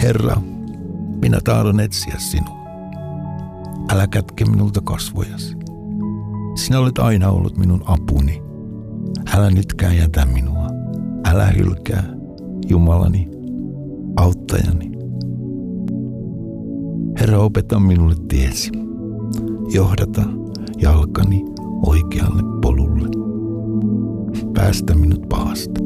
Herra, minä tahdon etsiä sinua. Älä kätke minulta kasvojasi. Sinä olet aina ollut minun apuni. Älä nytkään jätä minua. Älä hylkää, Jumalani, auttajani. Herra, opeta minulle tiesi. Johdata jalkani oikealle polulle. Päästä minut pahasta.